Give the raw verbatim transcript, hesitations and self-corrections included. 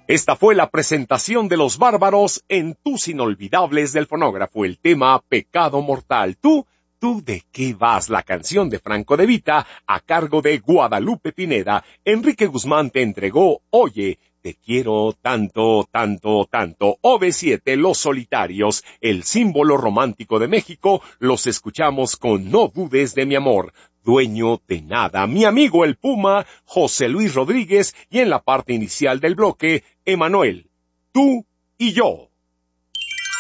Esta fue la presentación de Los Bárbaros en Tus Inolvidables del Fonógrafo, el tema Pecado Mortal. Tú, tú de qué vas, la canción de Franco De Vita a cargo de Guadalupe Pineda. Enrique Guzmán te entregó Oye, te quiero tanto, tanto, tanto. O V siete, Los Solitarios, el símbolo romántico de México, los escuchamos con No dudes de mi amor. Dueño de nada, mi amigo el Puma, José Luis Rodríguez, y en la parte inicial del bloque, Emanuel, tú y yo.